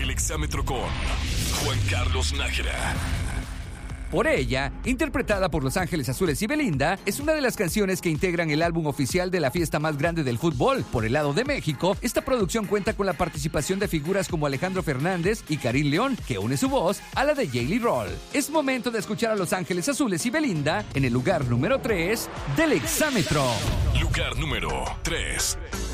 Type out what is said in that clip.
El exámetro con Juan Carlos Nájera. Por ella, interpretada por Los Ángeles Azules y Belinda, es una de las canciones que integran el álbum oficial de la fiesta más grande del fútbol. Por el lado de México, esta producción cuenta con la participación de figuras como Alejandro Fernández y Karim León, que une su voz a la de Jaylee Roll. Es momento de escuchar a Los Ángeles Azules y Belinda en el lugar número 3 del exámetro. Lugar número 3.